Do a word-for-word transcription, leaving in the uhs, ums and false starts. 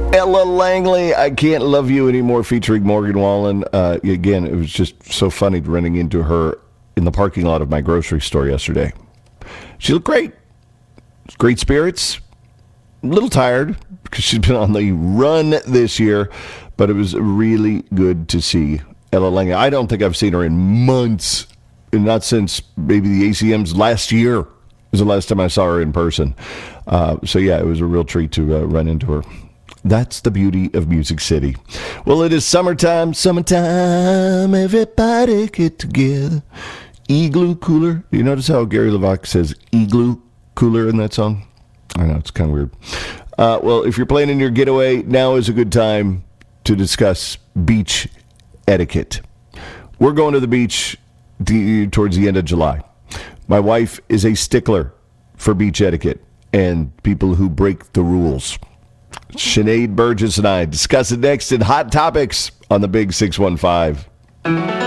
Ella Langley, I Can't Love You Anymore, featuring Morgan Wallen. Uh, again, it was just so funny running into her in the parking lot of my grocery store yesterday. She looked great. Great spirits. A little tired because she's been on the run this year, but it was really good to see Ella Langley. I don't think I've seen her in months, and not since maybe the A C Ms last year was the last time I saw her in person. Uh, so, yeah, it was a real treat to uh, run into her. That's the beauty of Music City. Well, it is summertime, summertime, everybody get together. Igloo cooler. Do you notice how Gary LeVox says igloo cooler in that song? I know, it's kind of weird. Uh, well, if you're planning your getaway, now is a good time to discuss beach etiquette. We're going to the beach the, towards the end of July. My wife is a stickler for beach etiquette and people who break the rules. Sinead Burgess and I discuss it next in Hot Topics on the Big six one five.